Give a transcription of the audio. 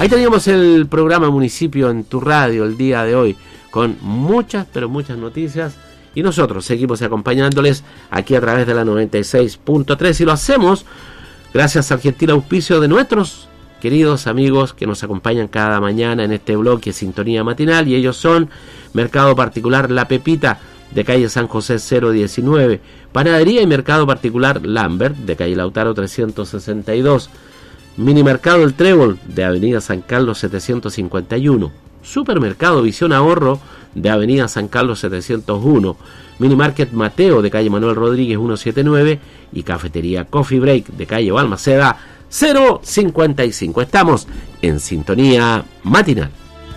Ahí teníamos el programa Municipio en tu radio el día de hoy, con muchas, pero muchas noticias. Y nosotros seguimos acompañándoles aquí a través de la 96.3 y lo hacemos gracias al gentil auspicio de nuestros queridos amigos que nos acompañan cada mañana en este bloque Sintonía Matinal, y ellos son Mercado Particular La Pepita, de calle San José 019, Panadería y Mercado Particular Lambert, de calle Lautaro 362, Minimercado El Trébol, de avenida San Carlos 751, Supermercado Visión Ahorro, de avenida San Carlos 701, Minimarket Mateo, de calle Manuel Rodríguez 179, y Cafetería Coffee Break, de calle Balmaceda 055. Estamos en Sintonía Matinal.